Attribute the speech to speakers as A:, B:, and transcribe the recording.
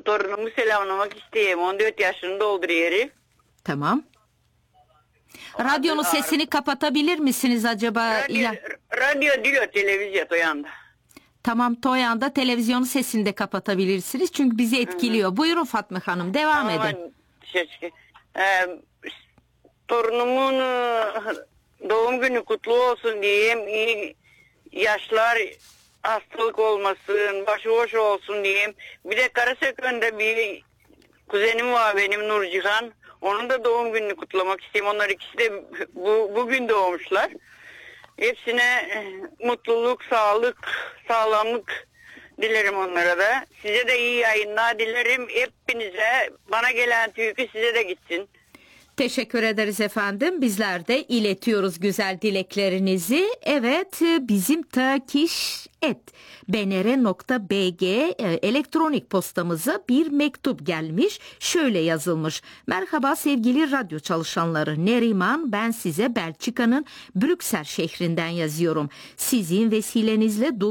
A: torunumu selamlamak isteyeyim. 14 yaşını dolduruyor.
B: Tamam. Radyonun sesini kapatabilir misiniz acaba?
A: Radyo diyor, televizyon o yanda.
B: Tamam, Toyan'da televizyonun sesini de kapatabilirsiniz. Çünkü bizi etkiliyor. Hı-hı. Buyurun Fatma Hanım, devam edin.
A: Torunumun doğum günü kutlu olsun diyeyim. İyi yaşlar, hastalık olmasın, başıboş olsun diyeyim. Bir de Karasökön'de bir kuzenim var benim, Nurcihan. Onun da doğum gününü kutlamak isteyeyim. Onlar ikisi de bugün doğmuşlar. Hepsine mutluluk, sağlık, sağlamlık dilerim onlara da. Size de iyi yayınlar dilerim. Hepinize, bana gelen tüykü size de gitsin.
B: Teşekkür ederiz efendim. Bizler de iletiyoruz güzel dileklerinizi. Evet, bizim takiş@bnr.bg elektronik postamıza bir mektup gelmiş. Şöyle yazılmış: merhaba sevgili radyo çalışanları, Neriman, ben size Belçika'nın Brüksel şehrinden yazıyorum. Sizin vesilenizle